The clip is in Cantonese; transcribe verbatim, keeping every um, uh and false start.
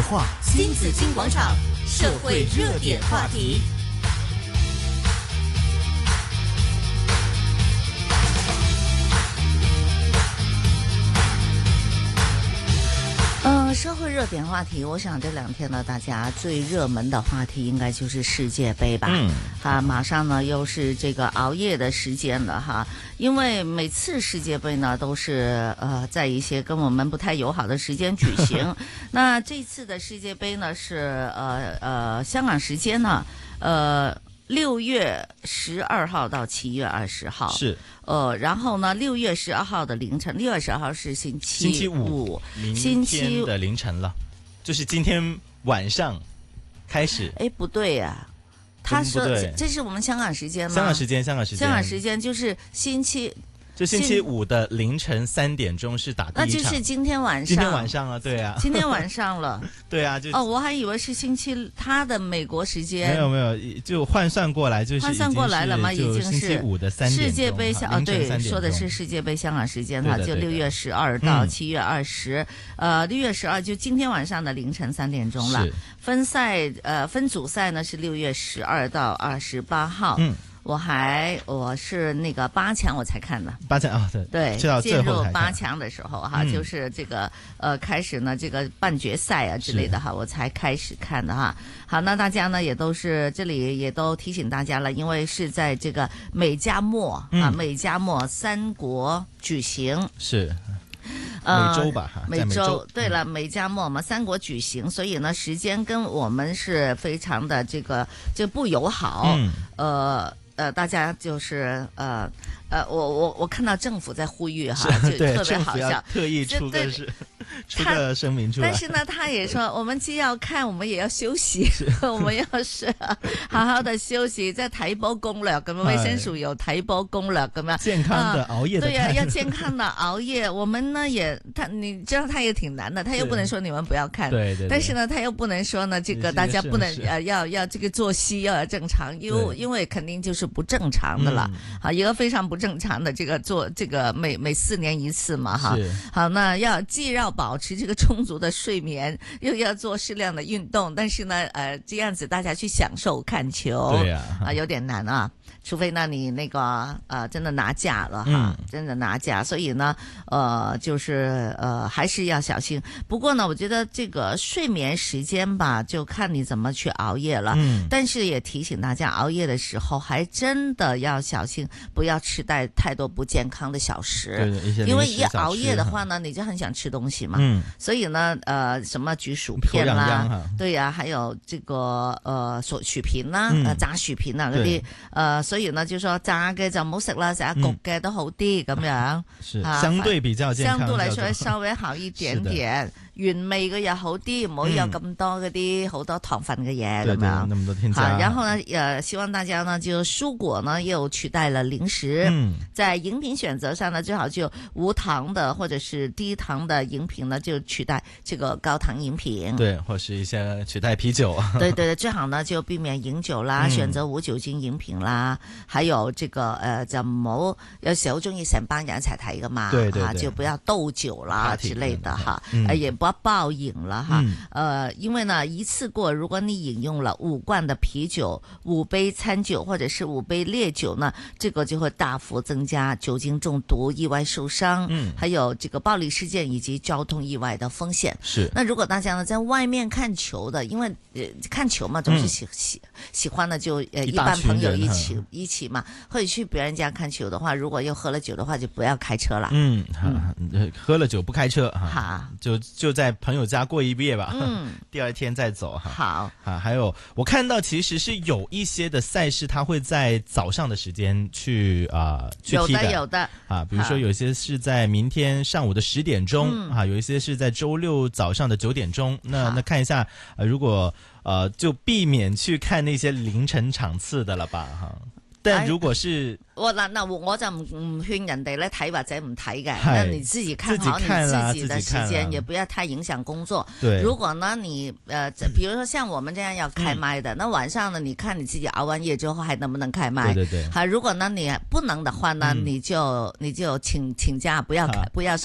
话， 新紫金广场社会热点话题。呃，社会热点话题，我想这两天呢，大家最热门的话题应该就是世界杯吧。嗯，啊，马上呢又是这个熬夜的时间了哈，因为每次世界杯呢都是呃在一些跟我们不太友好的时间举行。那这次的世界杯呢是呃呃香港时间呢呃。六月十二号到七月二十号是， 呃，然后呢，六月十二号的凌晨，六月十二号是星期星期五， 星期的凌晨了，就是今天晚上开始。 哎，不对呀、啊，他说这是我们香港时间吗？ 香港时间，香港时间， 香港时间就是星期。 就星期五的凌晨三点钟是打第一场， 那就是今天晚上。 今天晚上啊，对啊， 今天晚上了。 对啊，就哦，我还以为是星期他的美国时间。 没有没有，就换算过来就是换算过来了吗？已经是星期五的三点钟。 世界杯香哦，对，说的是世界杯香港时间哈，就六月十二到七月二十、嗯，呃，六月十二就今天晚上的凌晨三点钟了。分赛呃分组赛呢是六月十二到二十八号。嗯。我还我是那个八强我才看的， 八强啊、哦、对对，进入八强的时候哈、嗯，就是这个呃开始呢这个半决赛啊之类的哈，我才开始看的哈。好，那大家呢也都是这里也都提醒大家了，因为是在这个美加墨、嗯、啊美加墨三国举行是。美洲吧，哈、呃， 美洲。 美洲对了，美加墨嘛，三国举行，所以呢，时间跟我们是非常的这个就不友好。嗯、呃呃，大家就是呃呃，我我我看到政府在呼吁哈，就特别好笑， 特意出个是出个声明出来。 但是呢，他也说，我们既要看，我们也要休息，我们要是好好的休息，在睇波攻略咁樣，衛生署有睇波攻略咁樣， 健康的熬夜的、 啊。对呀、啊，要健康的熬夜。我们呢也，他你知道他也挺难的，他又不能说你们不要看， 对 对, 對。 但是呢，他又不能說呢，這個大家不能呃要要這個作息要正常，因為因為肯定就是不正常的了，好、嗯、一個非常不正常的這個做這個每每四年一次嘛哈。好，那要既要保持這個充足的睡眠，又要做適量的運動，但是呢，呃，這樣子大家去享受看球， 對呀、 啊，啊，有點難啊。除非呢你那個呃真的拿假了哈、嗯，真的拿假，所以呢呃就是呃還是要小心。不過呢，我覺得這個睡眠時間吧，就看你怎麼去熬夜了。嗯，但是也提醒大家，熬夜的時候還真的要小心，不要吃帶太多不健康的小食。 對對，一些零食小吃。 因為一熬夜的話呢，你就很想吃東西嘛。嗯，所以呢呃什麼焗薯片啦，對呀、啊，還有這個呃薯薯片啦，呃炸薯片啊嗰啲呃。所以呢，就說炸嘅就唔好食啦，食下焗嘅都好啲咁樣。 是相對比較健康， 相對來說稍微好一點點。原味嘅又好啲，唔好有咁多嗰啲好多糖分嘅嘢咁樣。 那麼多添加。 好，然後呢，呃，希望大家呢就蔬果呢又取代了零食。嗯，在飲品選擇上呢，最好就無糖的或者是低糖的飲品呢，就取代這個高糖飲品。 對，或是一些取代啤酒。 對對對，最好呢就避免飲酒啦，嗯、選擇無酒精飲品啦，還有這個呃就唔好有時好中意成班人一齊睇噶嘛， 對對對、 啊，就不要鬥酒啦之類的哈， 嗯、 也不要暴飲了哈、嗯，呃，因為呢一次過，如果你飲用了五罐的啤酒、五杯餐酒或者是五杯烈酒呢，這個就會大幅增加酒精中毒、意外受傷，嗯，還有這個暴力事件以及交通意外的風險。 是。 那如果大家呢在外面看球的，因為呃看球嘛，總是喜、嗯、喜喜歡呢就呃一般朋友一起一起嘛，或者去別人家看球的話，如果又喝了酒的話，就不要開車了。 嗯，嗯喝了酒不開車， 好， 就就在朋友家過一夜吧， 嗯， 第二天再走哈。 好啊，還有我看到其實是有一些的賽事，它會在早上的時間去啊、呃、去踢的， 有的有的啊，比如說有些是在明天上午的十點鐘、嗯、啊，有一些是在周六早上的九點鐘。那那看一下，呃，如果呃就避免去看那些凌晨場次的了吧，哈。但如果是我嗱嗱我就唔唔勸人哋咧睇或者唔睇嘅，那你自己看好你自己的時間，也不要太影響工作。 對， 如果呢你呃，比如說像我們這樣要開麥的，嗯、那晚上呢，你看你自己熬完夜之後還能不能開麥？ 對對對。 好，如果呢你不能的話呢，嗯、你就你就請請假，不要不要。